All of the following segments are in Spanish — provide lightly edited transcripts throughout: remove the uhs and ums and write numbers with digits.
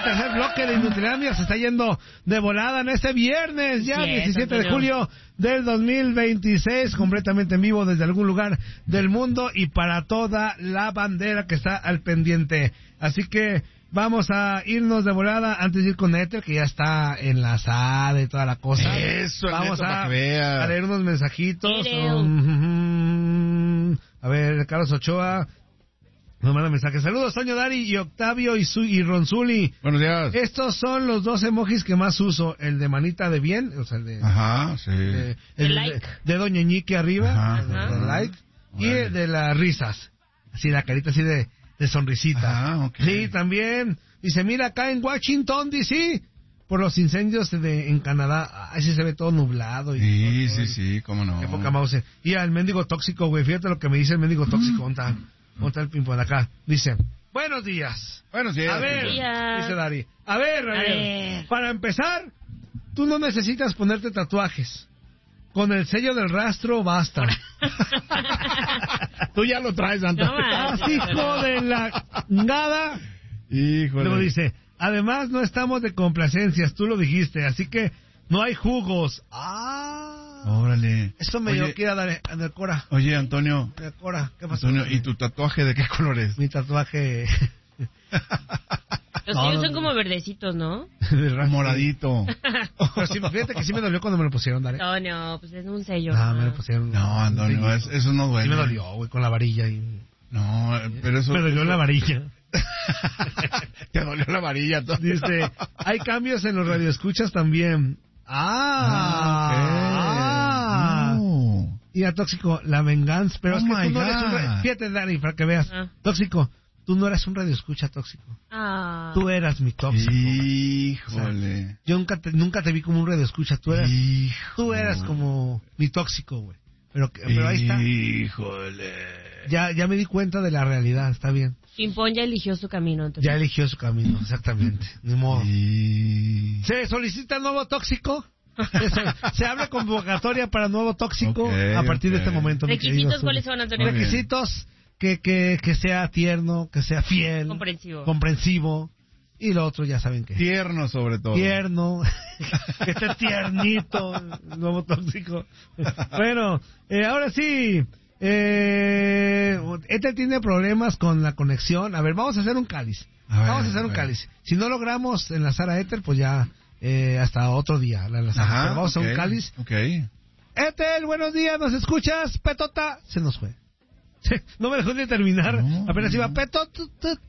tercer bloque de Inutilandia se está yendo de volada en este viernes, ya 17 de julio del 2026, completamente en vivo desde algún lugar del mundo y para toda la bandera que está al pendiente. Así que vamos a irnos de volada antes de ir con Éter, que ya está enlazada y toda la cosa. Eso, vamos a leer unos mensajitos. A ver, Carlos Ochoa nos manda mensajes. Saludos, Toño, Dari y Octavio y Ronzuli. Buenos días. Estos son los dos emojis que más uso. El de manita de bien, o sea, el de... Ajá, sí. El like. de Doña Ñique arriba, Ajá. el de like. Y el de las risas. Así, la carita así de sonrisita. Ah, ok. Sí, también. Dice, mira, acá en Washington, D.C., por los incendios en Canadá, ahí sí se ve todo nublado. Y Sí, cómo no. Qué poca mouse. Y al mendigo tóxico, güey, fíjate lo que me dice el mendigo tóxico. ¿Dónde está el ping-pong acá? Dice, buenos días. Buenos días. A ver, dice Dari. A ver, para empezar, tú no necesitas ponerte tatuajes. Con el sello del rastro basta. Tú ya lo traes, Antonio. No, hijo de la ngada. Híjole. Luego dice, además no estamos de complacencias, tú lo dijiste, así que no hay jugos. Órale. Eso me dio que ir a dar en el Cora. Oye, Antonio. En el Cora, ¿qué pasó? Antonio, ¿y tu tatuaje de qué color es? Mi tatuaje... Los tuyos son como verdecitos, ¿no? Moradito. Pero sí, fíjate que sí me dolió cuando me lo pusieron, Dale. No, pues es un sello. No, me lo pusieron. No, Antonio, eso no duele. Sí me dolió, güey, con la varilla. No, pero eso... Me dolió la varilla. Te dolió la varilla. Dice, hay cambios en los radioescuchas también. Y a Tóxico, la venganza. Pero es que tú no eres un... Fíjate, Dani, para que veas. Tóxico, tú no eres un radioescucha tóxico. Tú eras mi tóxico. Híjole. O sea, yo nunca te vi como un radioescucha. Tú eras como mi tóxico, güey. Pero ahí está. Híjole. Ya me di cuenta de la realidad, está bien. Pimpón ya eligió su camino, entonces. Ya eligió su camino, exactamente. Ni modo. ¿Se solicita nuevo tóxico? Se abre convocatoria para nuevo tóxico a partir de este momento. ¿Requisitos cuáles son, Antonio? Requisitos que sea tierno, que sea fiel. Comprensivo. Y lo otro ya saben que... Tierno sobre todo. Tierno. Que esté tiernito. Nuevo tóxico. Bueno, ahora sí... Este tiene problemas con la conexión. A ver, vamos a hacer un cáliz. Cáliz. Si no logramos enlazar a Éter, pues ya hasta otro día la enlazamos. Pero vamos a un cáliz. Éter, buenos días, ¿nos escuchas? Petota. Se nos fue. No me dejó ni terminar. Apenas iba Petota.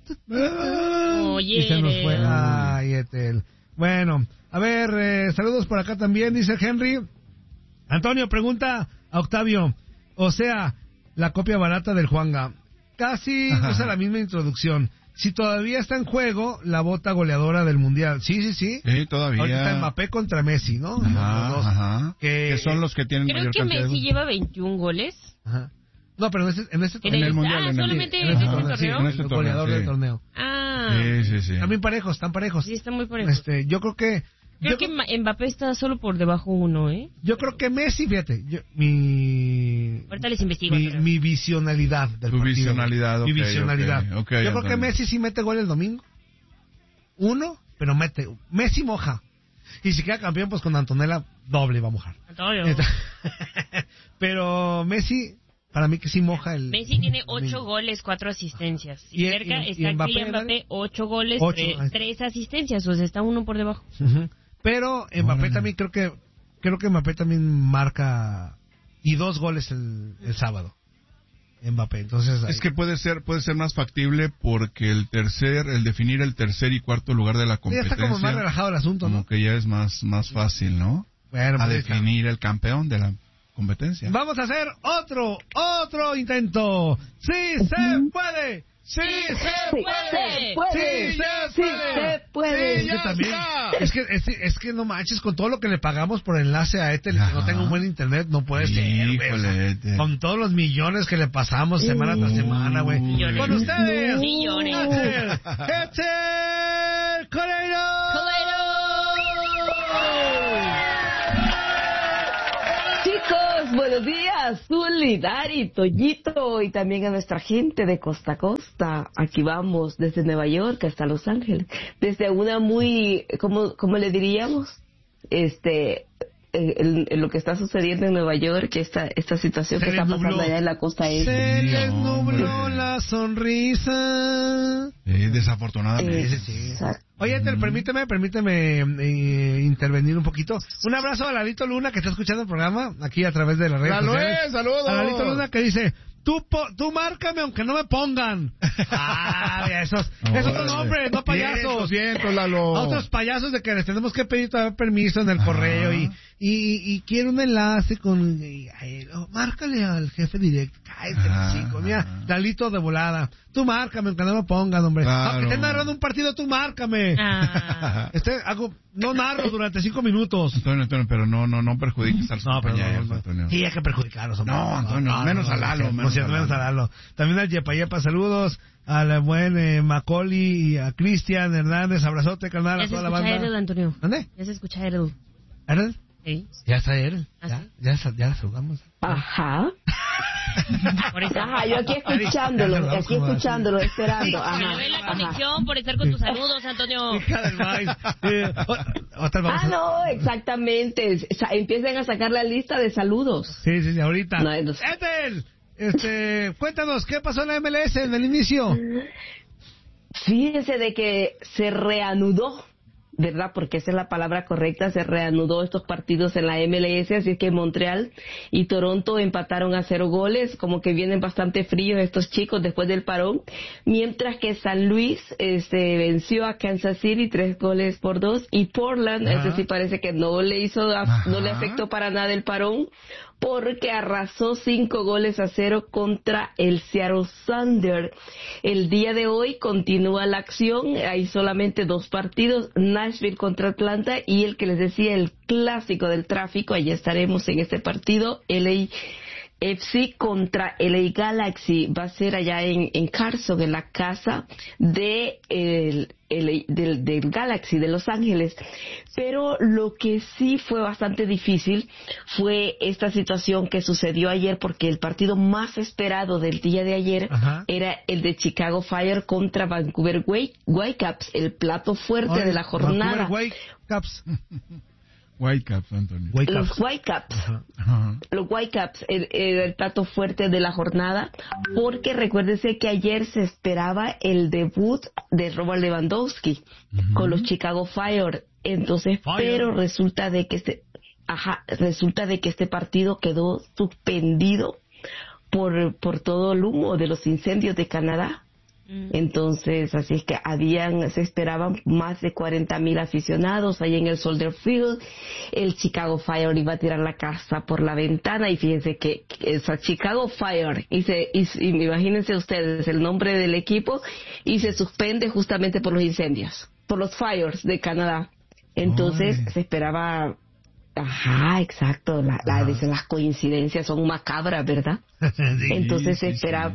Y se nos fue. Ay, Éter. Bueno, a ver, saludos por acá también, dice Henry. Antonio pregunta a Octavio. O sea, la copia barata del Juanga. Casi usa la misma introducción. Si todavía está en juego la bota goleadora del Mundial. Sí. Sí, todavía. Ahorita está Mbappé contra Messi, ¿no? Que son los que tienen mayor cantidad. Creo que Messi lleva 21 goles. Ajá. No, pero en este torneo. En el Mundial. Solamente en este torneo. Sí, en este el goleador del torneo. Sí. También están parejos. Sí, están muy parejos. Yo creo que... Creo que Mbappé está solo por debajo uno, ¿eh? Yo creo que Messi, fíjate, ahorita les investigo. Mi visionalidad del partido. Visionalidad, mi visionalidad. Okay, yo creo que Messi sí mete gol el domingo. Pero Messi moja. Y si queda campeón, pues con Antonella doble va a mojar. Pero Messi, para mí que sí moja el... Messi tiene 8 goles, 4 asistencias. Y cerca está Kylian Mbappé, 8 goles, 3 asistencias. O sea, está uno por debajo. Pero Mbappé también creo que Mbappé también marca y 2 goles el sábado. Mbappé, entonces es que puede ser más factible porque el definir el tercer y cuarto lugar de la competencia. Ya está como más relajado el asunto, como ¿no? que ya es más fácil, ¿no? Bueno, a definir el campeón de la competencia. Vamos a hacer otro intento. ¡Sí se puede! ¡Sí se puede! Sí, también. Es que no manches, con todo lo que le pagamos por enlace a Éter, que no tenga un buen internet, no puede ser. Híjole, con todos los millones que le pasamos semana tras semana, güey. Con ustedes, millones. Éter Coleiro. Buenos días, Zuli, Dari, Toñito y también a nuestra gente de costa a costa. Aquí vamos desde Nueva York hasta Los Ángeles. Desde una muy, ¿cómo le diríamos? Lo que está sucediendo en Nueva York, esta situación que está pasando allá en la costa este. Se les nubló la sonrisa. Desafortunadamente. Oye, permíteme intervenir un poquito. Un abrazo a Lalito Luna, que está escuchando el programa aquí a través de las redes sociales. ¡Saludos! A Lalito Luna, que dice: Tú márcame aunque no me pongan. Esos son hombres, no payasos. Siento, Lalo. A otros payasos de que les tenemos que pedir todavía permiso en el correo y quiero un enlace con... márcale al jefe directo. Cállate, chico. Mira, Lalito de volada. Tú márcame aunque no me pongan, hombre. Claro. Aunque estés narrando un partido, tú márcame. No narro durante 5 minutos. Antonio, pero no perjudiques al compañero, Antonio. Sí, hay que perjudicarlos. No, Antonio, menos a Lalo. Menos a Lalo. También al Yepa, saludos al buen Macaulay y a Cristian Hernández, abrazote, carnal, a toda la banda. Ya se escucha Ered, Antonio. ¿Dónde? Ya se escucha Ered. ¿Ered? Sí. Ya está Ered. Ya la saludamos. Ajá. Por eso. Ajá, yo aquí escuchándolo, esperando. Se le ve la conexión por estar con tus saludos, Antonio. Hija del maíz. No, exactamente. Empiecen a sacar la lista de saludos. Sí, ahorita. Ethel, cuéntanos, ¿qué pasó en la MLS en el inicio? Fíjense de que se reanudó, ¿verdad? Porque esa es la palabra correcta, se reanudó estos partidos en la MLS, así es que Montreal y Toronto empataron a 0 goles, como que vienen bastante fríos estos chicos después del parón, mientras que San Luis venció a Kansas City 3-2, y Portland, sí parece que no le afectó para nada el parón, porque arrasó 5-0 contra el Seattle Sounders. El día de hoy continúa la acción, hay solamente 2 partidos, Nashville contra Atlanta y el que les decía, el clásico del tráfico, allí estaremos en este partido, LAFC contra LA Galaxy, va a ser allá en Carson, en la casa del Galaxy de Los Ángeles. Pero lo que sí fue bastante difícil fue esta situación que sucedió ayer, porque el partido más esperado del día de ayer era el de Chicago Fire contra Vancouver Whitecaps, el plato fuerte de la jornada. Whitecaps, Antonio. Los Whitecaps, el plato fuerte de la jornada, porque recuérdese que ayer se esperaba el debut de Robert Lewandowski con los Chicago Fire. Entonces, pero resulta de que este partido quedó suspendido por todo el humo de los incendios de Canadá. Entonces, así es que se esperaban más de 40,000 aficionados ahí en el Soldier Field. El Chicago Fire iba a tirar la casa por la ventana, y fíjense que esa Chicago Fire, y imagínense ustedes el nombre del equipo, y se suspende justamente por los incendios, por los fires de Canadá. Entonces se esperaba... Ajá, exacto, dicen, las coincidencias son macabras, ¿verdad? Entonces se esperaba...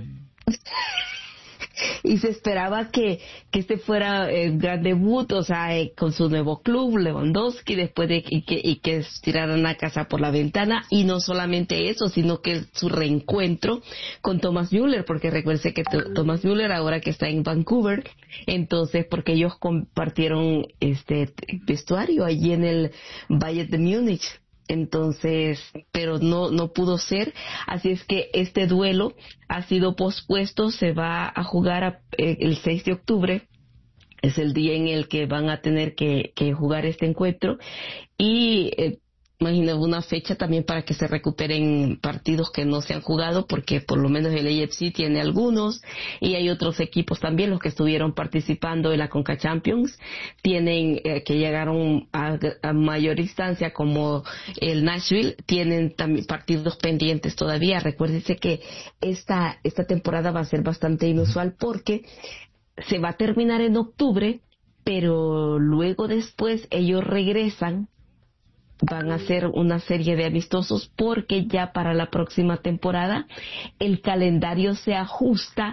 Y se esperaba que este fuera el gran debut, o sea, con su nuevo club, Lewandowski, después de que tiraran la casa por la ventana, y no solamente eso, sino que su reencuentro con Thomas Müller, porque recuerde que Thomas Müller ahora que está en Vancouver, entonces, porque ellos compartieron vestuario allí en el Bayern de Múnich. Entonces, pero no pudo ser, así es que este duelo ha sido pospuesto, se va a jugar el 6 de octubre, es el día en el que van a tener que jugar este encuentro, y imagino una fecha también para que se recuperen partidos que no se han jugado, porque por lo menos el AFC tiene algunos, y hay otros equipos también, los que estuvieron participando en la Conca Champions, tienen que llegaron a mayor instancia, como el Nashville, tienen también partidos pendientes todavía. Recuérdense que esta temporada va a ser bastante inusual, porque se va a terminar en octubre, pero luego después ellos regresan, van a hacer una serie de amistosos, porque ya para la próxima temporada el calendario se ajusta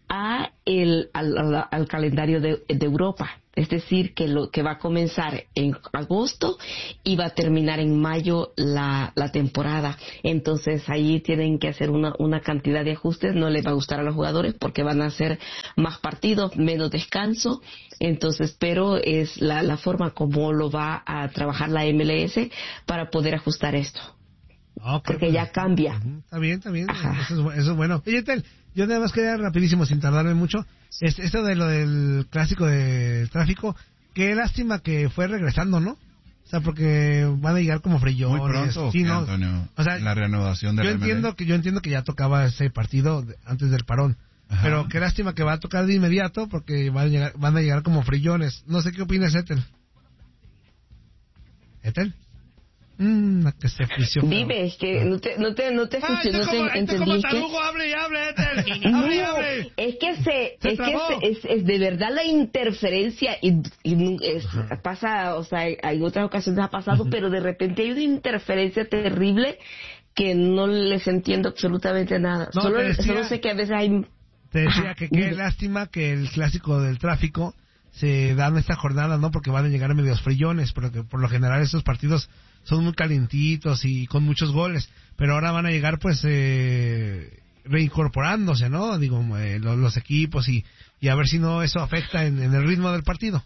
al calendario de Europa. Es decir, que lo que va a comenzar en agosto y va a terminar en mayo la temporada. Entonces ahí tienen que hacer una cantidad de ajustes. No les va a gustar a los jugadores porque van a hacer más partidos, menos descanso. Entonces, pero es la forma como lo va a trabajar la MLS para poder ajustar esto. Okay, porque ya cambia. Está bien. Eso es bueno. Oye, Tel, yo nada más quería rapidísimo, sin tardarme mucho, esto de lo del clásico de tráfico, qué lástima que fue regresando, ¿no? O sea, porque van a llegar como frillones. Muy pronto, sí, ¿no? Antonio, o sea, la reanudación de yo entiendo que ya tocaba ese partido antes del parón. Ajá. Pero qué lástima que va a tocar de inmediato porque van a llegar como frillones. No sé qué opinas, Ethel. ¿Ethel? Que se frició. Dime, es que no te escuché, no te entendí. Hable. Es que es de verdad la interferencia y pasa, o sea, hay otras ocasiones ha pasado, pero de repente hay una interferencia terrible que no les entiendo absolutamente nada. Solo sé que a veces hay... Te decía que qué lástima que el clásico del tráfico se da en esta jornada, ¿no? Porque van a llegar medios frillones, porque por lo general estos partidos son muy calientitos y con muchos goles, pero ahora van a llegar pues reincorporándose, ¿no? Digo, los equipos y a ver si no eso afecta en el ritmo del partido.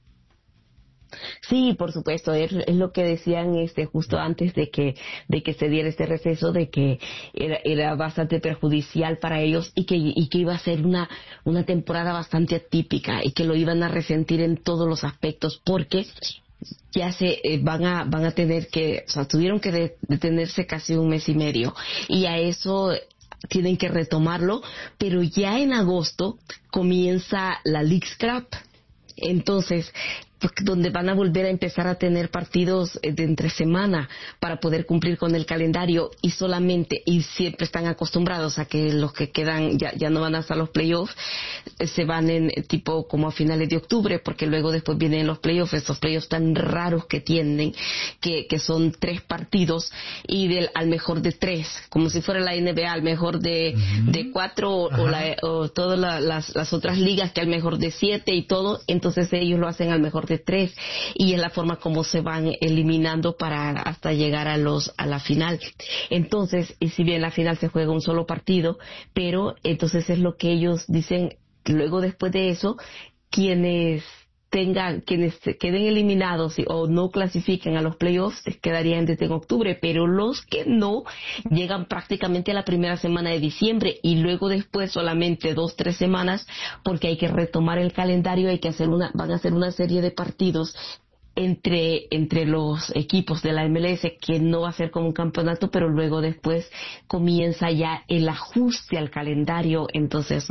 Sí, por supuesto, es lo que decían justo antes de que se diera este receso, de que era bastante perjudicial para ellos y que iba a ser una temporada bastante atípica y que lo iban a resentir en todos los aspectos porque ya van a tener que, o sea, tuvieron que detenerse casi un mes y medio y a eso tienen que retomarlo, pero ya en agosto comienza la Leagues Cup. Entonces, donde van a volver a empezar a tener partidos de entre semana para poder cumplir con el calendario y siempre están acostumbrados a que los que quedan ya no van hasta los playoffs, se van en tipo como a finales de octubre, porque luego después vienen los playoffs, esos playoffs tan raros que tienen, que son 3 partidos y al mejor de 3, como si fuera la NBA, al mejor de 4 o todas las otras ligas que al mejor de 7 y todo, entonces ellos lo hacen al mejor de 3 y es la forma como se van eliminando para hasta llegar a la final. Entonces, y si bien la final se juega un solo partido, pero entonces es lo que ellos dicen, luego después de eso, quienes queden eliminados o no clasifiquen a los playoffs quedarían desde octubre, pero los que no llegan prácticamente a la primera semana de diciembre y luego después solamente 2-3 semanas porque hay que retomar el calendario, van a hacer una serie de partidos entre los equipos de la MLS que no va a ser como un campeonato, pero luego después comienza ya el ajuste al calendario, entonces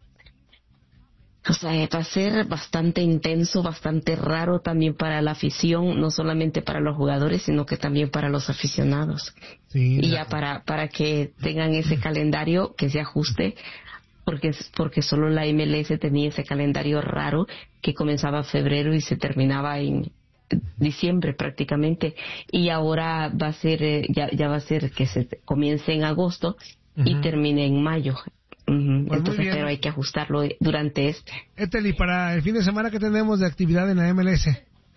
o sea, va a ser bastante intenso, bastante raro también para la afición, no solamente para los jugadores, sino que también para los aficionados. Sí, y ya para que tengan ese calendario que se ajuste, porque solo la MLS tenía ese calendario raro que comenzaba en febrero y se terminaba en diciembre prácticamente, y ahora va a ser ya va a ser que se comience en agosto y termine en mayo. Pues entonces, pero hay que ajustarlo durante Ethel, ¿y para el fin de semana qué tenemos de actividad en la MLS?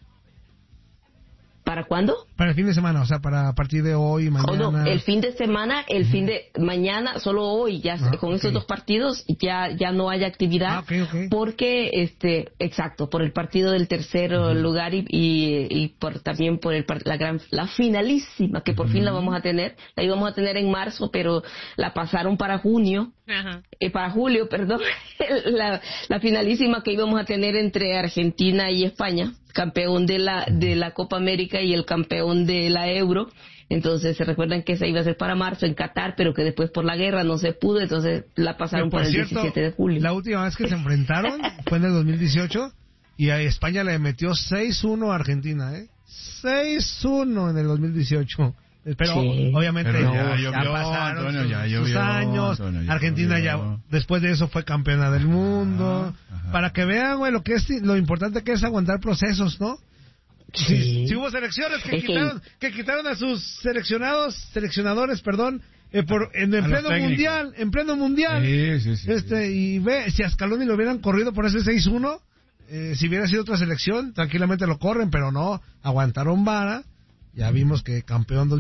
¿Para cuándo? Para el fin de semana, o sea, para a partir de hoy, mañana. No, el fin de semana, fin de mañana, solo hoy, ya con esos 2 partidos ya no hay actividad, porque exacto, por el partido del tercer lugar y también por la finalísima que por fin la vamos a tener. La íbamos a tener en marzo, pero la pasaron para junio. Para julio, perdón, la finalísima que íbamos a tener entre Argentina y España, campeón de la Copa América y el campeón de la Euro. Entonces se recuerdan que esa iba a ser para marzo en Qatar, pero que después por la guerra no se pudo, entonces la pasaron para el 17 de julio. La última vez que se enfrentaron fue en el 2018 y a España le metió 6-1 a Argentina, 6-1 en el 2018. Pero obviamente ya pasaron sus años. Argentina ya después de eso fue campeona del mundo. Para que vean, güey, lo importante que es aguantar procesos, ¿no? Sí hubo selecciones que quitaron a sus seleccionadores, en pleno mundial. Sí. Y ve, si a Scaloni lo hubieran corrido por ese 6-1, si hubiera sido otra selección, tranquilamente lo corren, pero no, aguantaron vara. Ya vimos que campeón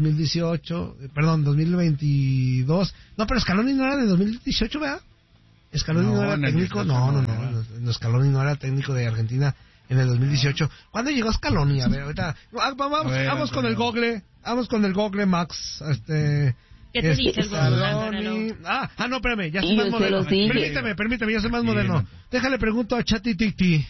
2022. No, pero Scaloni no era de 2018, ¿verdad? Scaloni no era técnico. No. Scaloni no era técnico de Argentina en el 2018. ¿Cuándo llegó Scaloni? A ver, ahorita. Vamos con el Google. Vamos con el Google, Max. ¿Qué te dice el Google? No, espérame, ya soy más moderno. Permíteme, ya soy más moderno. Déjale pregunto a ChatGPT.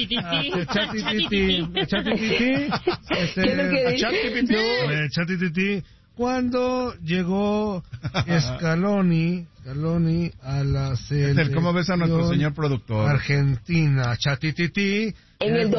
ChatGPT, ¿cuándo llegó Scaloni a la selección? ¿Cómo ves a nuestro señor productor? Argentina, ChatGPT. En el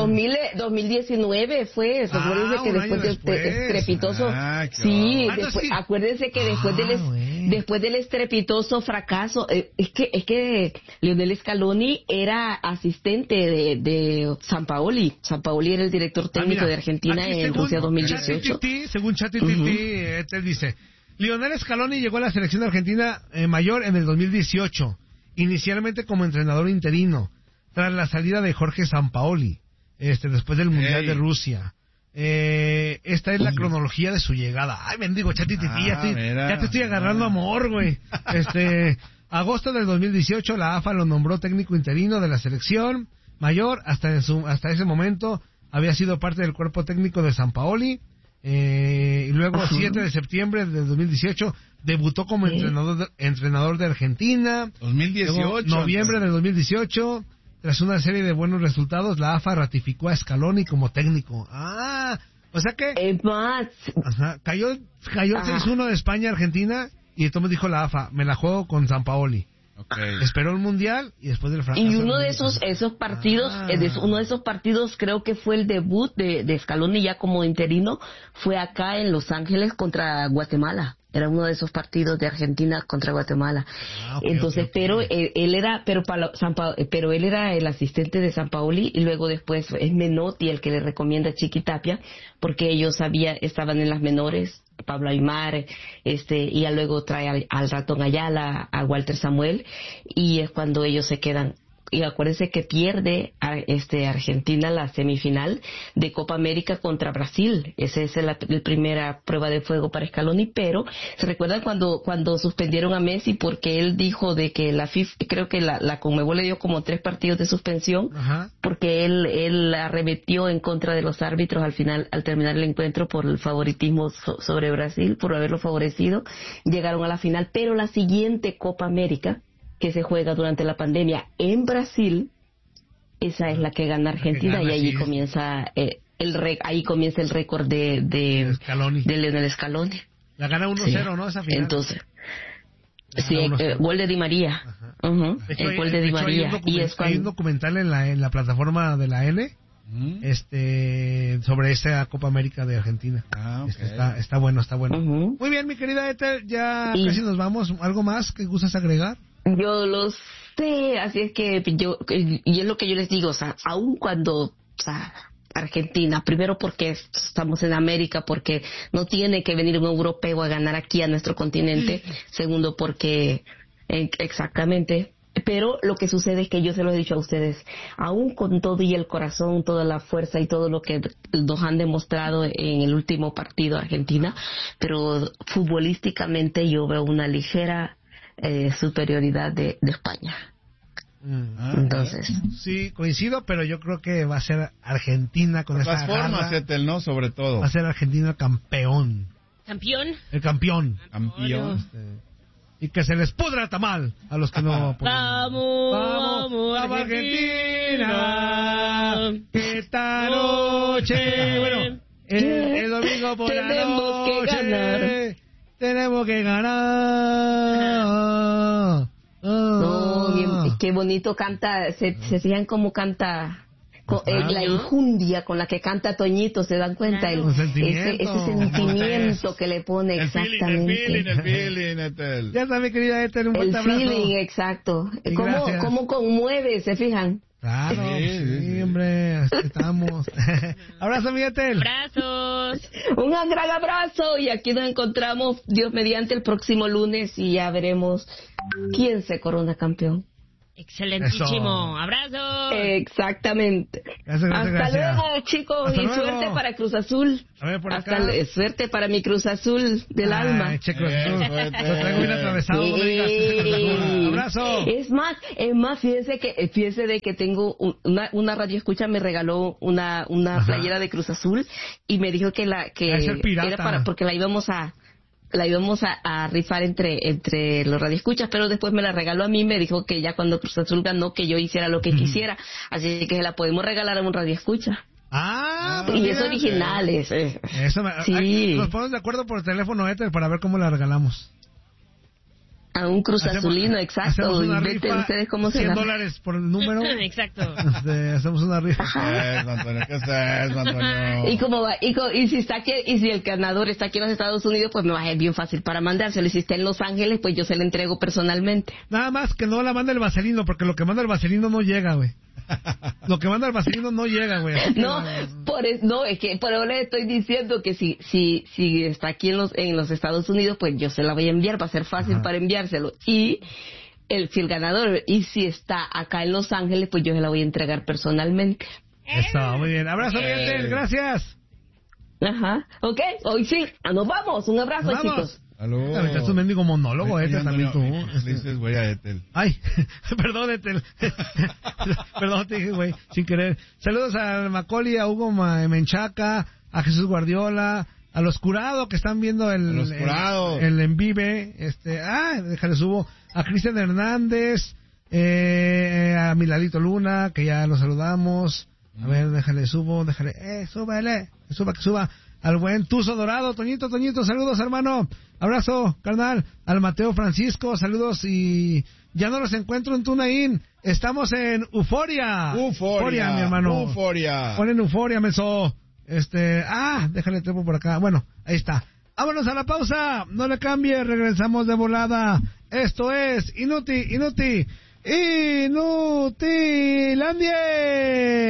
2019 fue, acuérdense que después del estrepitoso, acuérdense que después del estrepitoso fracaso, es que Lionel Scaloni era asistente de Sampaoli. Sampaoli era el director técnico de Argentina en Rusia 2018. Según ChatGPT, te dice, Lionel Scaloni llegó a la selección de Argentina mayor en el 2018, inicialmente como entrenador interino, tras la salida de Jorge Sampaoli, después del Mundial de Rusia. Esta es la cronología de su llegada. Ay, bendigo, ChatGPT, ya te estoy agarrando amor, güey. Agosto del 2018, la AFA lo nombró técnico interino de la selección mayor. Hasta ese momento había sido parte del cuerpo técnico de Sampaoli. Y luego, 7 de septiembre del 2018, debutó como entrenador de Argentina. 2018. Luego, noviembre del 2018, tras una serie de buenos resultados, la AFA ratificó a Scaloni como técnico. O sea que... Cayó 6-1 de España a Argentina, y entonces dijo la AFA, me la juego con Sampaoli. Okay. Esperó el Mundial y después del fracaso. Y uno de esos partidos, uno de esos partidos creo que fue el debut de Scaloni ya como interino, fue acá en Los Ángeles contra Guatemala. Era uno de esos partidos de Argentina contra Guatemala. Entonces, pero él era el asistente de Sampaoli, y luego después es Menotti el que le recomienda a Chiqui Tapia, porque ellos estaban en las menores, Pablo Aimar, y ya luego trae al Ratón Ayala, a Walter Samuel, y es cuando ellos se quedan. Y acuérdense que pierde Argentina la semifinal de Copa América contra Brasil. Esa es la primera prueba de fuego para Scaloni, pero ¿se recuerdan cuando suspendieron a Messi porque él dijo de que la FIFA, creo que la Conmebol le dio como 3 partidos de suspensión? Ajá. Porque él arremetió en contra de los árbitros al terminar el encuentro por el favoritismo sobre Brasil, por haberlo favorecido? Llegaron a la final, pero la siguiente Copa América, que se juega durante la pandemia en Brasil, esa es la que gana Argentina, y ahí comienza el récord de Lionel Scaloni. La gana 1-0, ¿no? Esa final. Entonces, gol de Di María. El gol de Di María. Hay un documental en la plataforma de la N sobre esta Copa América de Argentina. Está bueno. Muy bien, mi querida Ethel, ya casi nos vamos. ¿Algo más que gustas agregar? Yo lo sé, así es que y es lo que yo les digo, o sea, aun cuando, Argentina, primero porque estamos en América, porque no tiene que venir un europeo a ganar aquí a nuestro continente, segundo porque, exactamente, pero lo que sucede es que yo se lo he dicho a ustedes, aún con todo y el corazón, toda la fuerza y todo lo que nos han demostrado en el último partido Argentina, pero futbolísticamente yo veo una ligera superioridad de España. Entonces sí, coincido, pero yo creo que va a ser Argentina con esa formas, ¿no? Sobre todo va a ser Argentina campeón. El campeón. Y que se les pudra tamal a los que no vamos Argentina, esta noche, bueno, el domingo por la noche tenemos que ganar. No, bien, qué bonito canta, se fijan cómo canta, la injundia con la que canta Toñito, ¿se dan cuenta? Ese sentimiento que le pone, exactamente. El feeling, Ya está, mi querida Ethel, un fuerte abrazo. El feeling, exacto. Cómo conmueve, ¿se fijan? Claro, sí, hombre, estamos. Abrazo, mi Ethel. Abrazos. Un gran abrazo y aquí nos encontramos, Dios mediante, el próximo lunes y ya veremos quién se corona campeón. Excelentísimo. Abrazo. Exactamente. Hasta luego, chicos. Hasta y luego. Suerte para Cruz Azul. A ver, por acá. Suerte para mi Cruz Azul del alma. Che, Cruz Azul. Lo traigo bien atravesado. No me digas. Abrazo. Es más, fíjese de que tengo una radio escucha, me regaló una playera de Cruz Azul y me dijo que era para, porque la íbamos a rifar entre los radioescuchas, pero después me la regaló a mí, me dijo que ya cuando Cruz Azul ganó que yo hiciera lo que quisiera, así que se la podemos regalar a un radioescucha. Y es original, sí. Nos ponemos de acuerdo por teléfono, Ethel, para ver cómo la regalamos. A un Cruz Azulino, exacto. Vete ustedes cómo se $100 por el número. Exacto. Hacemos una rifa. ¿Qué es, Antonio? Y cómo va, y si el ganador está aquí en los Estados Unidos, pues me va a ser bien fácil para mandárselo. Y si está en Los Ángeles, pues yo se lo entrego personalmente. Nada más que no la manda el vaselino, porque lo que manda el vaselino no llega, güey. Lo que manda el vaselino no llega, güey. Es que por eso le estoy diciendo que si está aquí en los Estados Unidos, pues yo se la voy a enviar, va a ser fácil para enviárselo. Y si el ganador, y si está acá en Los Ángeles, pues yo se la voy a entregar personalmente. Eso, muy bien. Abrazo, Miguel, gracias. Ajá, ok, hoy sí, nos vamos. Un abrazo, chicos. Aló. Es un mendigo monólogo, Ethel, también tú. Dices, güey, a Ethel. Ay, perdón, Ethel. Perdón, te dije, güey, sin querer. Saludos a Macaulay, a Hugo Menchaca, a Jesús Guardiola, a los curados que están viendo el en vive. Déjale subo. A Cristian Hernández, a Milalito Luna, que ya lo saludamos. A ver, déjale subo, súbele, que suba. Al buen Tuzo Dorado, Toñito, saludos, hermano. Abrazo, carnal. Al Mateo Francisco, saludos. Y ya no los encuentro en TuneIn. Estamos en Euforia, mi hermano. Ponen Euforia, menso. Déjale tiempo por acá. Bueno, ahí está. Vámonos a la pausa. No le cambie, regresamos de volada. Esto es Inutilandia.